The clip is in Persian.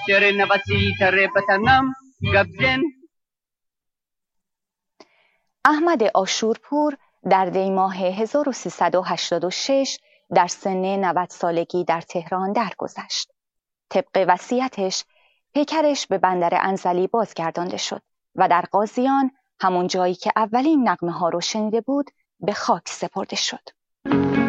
احمد آشورپور در دی ماه 1386 در سن 90 سالگی در تهران درگذشت. طبق وصیتش پیکرش به بندر انزلی بازگردانده شد و در قاضیان، همون جایی که اولین نغمه ها رو شنیده بود، به خاک سپرده شد.